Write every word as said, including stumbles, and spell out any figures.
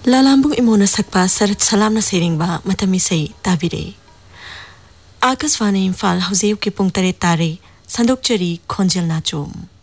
लालाम्बु इमोना सकपा सरत सलामना सेरिंगबा मतमी सई ताबिरे आकाशवाणी इम्फाल हौजेउ के पुंग तरे तारे संदोकचरी खोंजेल नाचोम।